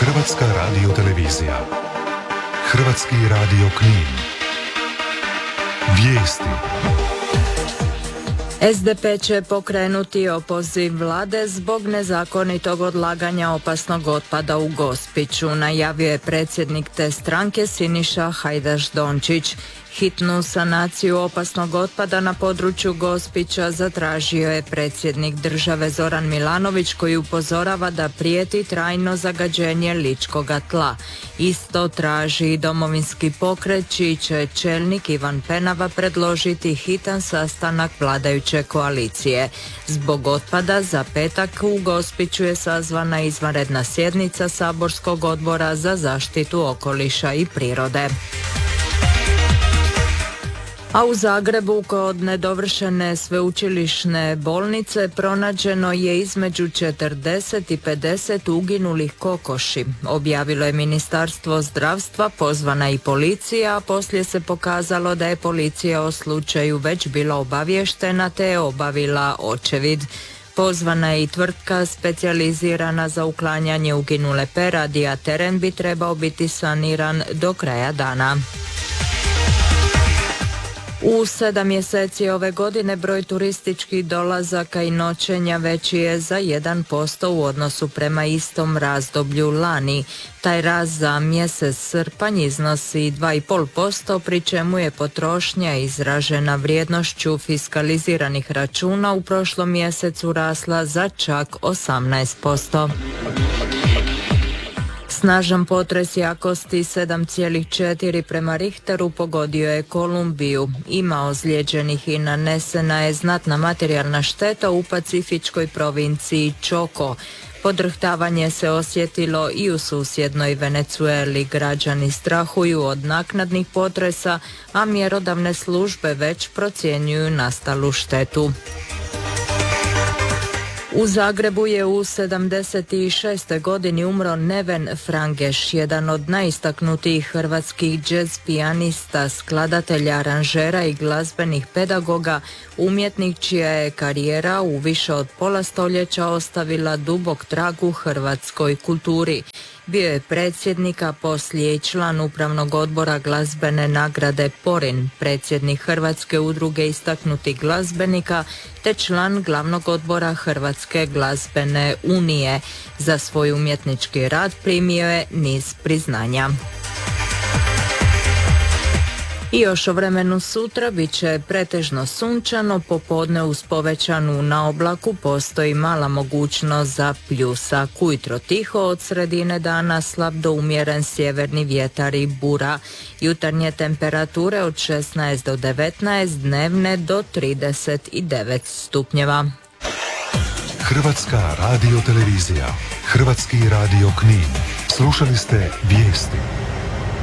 Hrvatska radiotelevizija. Hrvatski radio Knin. Vijesti. SDP će pokrenuti opoziv vlade zbog nezakonitog odlaganja opasnog otpada u Gospiću, najavio je predsjednik te stranke Siniša Hajdaš Dončić. Hitnu sanaciju opasnog otpada na području Gospića zatražio je predsjednik države Zoran Milanović, koji upozorava da prijeti trajno zagađenje ličkoga tla. Isto traži i Domovinski pokret, čiji će čelnik Ivan Penava predložiti hitan sastanak vladajuće koalicije. Zbog otpada za petak u Gospiću je sazvana izvanredna sjednica saborskog odbora za zaštitu okoliša i prirode. A u Zagrebu kod nedovršene sveučilišne bolnice pronađeno je između 40 i 50 uginulih kokoši. Objavilo je Ministarstvo zdravstva, pozvana i policija, a poslije se pokazalo da je policija o slučaju već bila obavještena te je obavila očevid. Pozvana je i tvrtka specijalizirana za uklanjanje uginule peradi, a teren bi trebao biti saniran do kraja dana. U 7 mjeseci ove godine broj turističkih dolazaka i noćenja veći je za 1% u odnosu prema istom razdoblju lani. Taj rast za mjesec srpanj iznosi 2,5%, pri čemu je potrošnja izražena vrijednošću fiskaliziranih računa u prošlom mjesecu rasla za čak 18%. Snažan potres jakosti 7,4 prema Richteru pogodio je Kolumbiju. Ima ozlijeđenih i nanesena je znatna materijalna šteta u pacifičkoj provinciji Choco. Podrhtavanje se osjetilo i u susjednoj Venezueli. Građani strahuju od naknadnih potresa, a mjerodavne službe već procjenjuju nastalu štetu. U Zagrebu je u 76. godini umro Neven Frangeš, jedan od najistaknutijih hrvatskih džez pijanista, skladatelja, aranžera i glazbenih pedagoga, umjetnik čija je karijera u više od pola stoljeća ostavila dubok trag u hrvatskoj kulturi. Bio je predsjednik, a poslije i član upravnog odbora glazbene nagrade Porin, predsjednik Hrvatske udruge istaknutih glazbenika te član glavnog odbora Hrvatske glazbene unije. Za svoj umjetnički rad primio je niz priznanja. I još o vremenu sutra bit će pretežno sunčano, popodne uz povećanu na oblaku postoji mala mogućnost za pljusak. Ujutro tiho, od sredine dana slab do umjeren sjeverni vjetar i bura. Jutarnje temperature od 16 do 19, dnevne do 39 stupnjeva. Hrvatska radiotelevizija. Hrvatski radio Knin. Slušali ste vijesti.